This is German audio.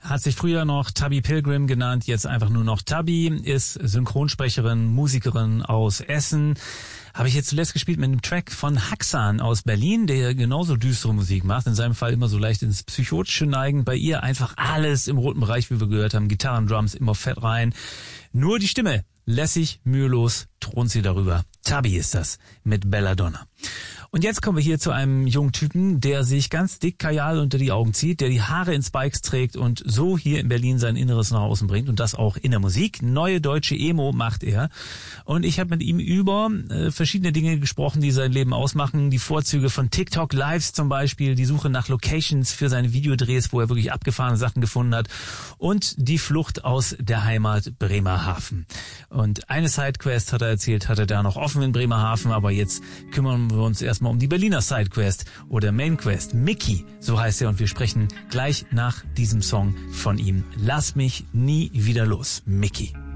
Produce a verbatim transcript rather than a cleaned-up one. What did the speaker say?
Hat sich früher noch Tabby Pilgrim genannt, jetzt einfach nur noch Tabby, ist Synchronsprecherin, Musikerin aus Essen. Habe ich jetzt zuletzt gespielt mit einem Track von Haxan aus Berlin, der genauso düstere Musik macht, in seinem Fall immer so leicht ins Psychotische neigen. Bei ihr einfach alles im roten Bereich, wie wir gehört haben, Gitarren, Drums, immer fett rein. Nur die Stimme, lässig, mühelos, thront sie darüber. Tabby ist das mit Belladonna. Und jetzt kommen wir hier zu einem jungen Typen, der sich ganz dick Kajal unter die Augen zieht, der die Haare in Spikes trägt und so hier in Berlin sein Inneres nach außen bringt und das auch in der Musik. Neue deutsche Emo macht er. Und ich habe mit ihm über äh, verschiedene Dinge gesprochen, die sein Leben ausmachen. Die Vorzüge von TikTok Lives zum Beispiel, die Suche nach Locations für seine Videodrehs, wo er wirklich abgefahrene Sachen gefunden hat und die Flucht aus der Heimat Bremerhaven. Und eine Sidequest, hat er erzählt, hat er da noch offen in Bremerhaven, aber jetzt kümmern wir uns erstmal um die Berliner Sidequest oder Mainquest. Mickey, so heißt er, und wir sprechen gleich nach diesem Song von ihm. Lass mich nie wieder los, Mickey.